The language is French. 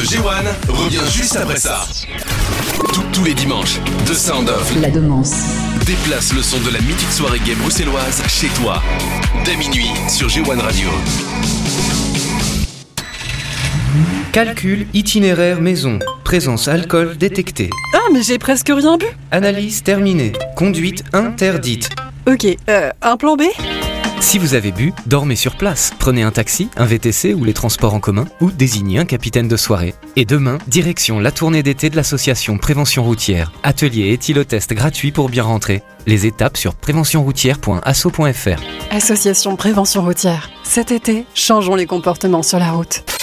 G1 revient juste après ça. Tous les dimanches, The Sound of La Demance déplace le son de la mythique soirée gay bruxelloise chez toi. Dès minuit sur G1 Radio. Calcul itinéraire maison. Présence alcool détectée. Ah, mais j'ai presque rien bu. Analyse terminée. Conduite interdite. Ok, un plan B ? Si vous avez bu, dormez sur place. Prenez un taxi, un VTC ou les transports en commun ou désignez un capitaine de soirée. Et demain, direction la tournée d'été de l'association Prévention Routière. Atelier éthylotest gratuit pour bien rentrer. Les étapes sur préventionroutière.asso.fr. Association Prévention Routière. Cet été, changeons les comportements sur la route.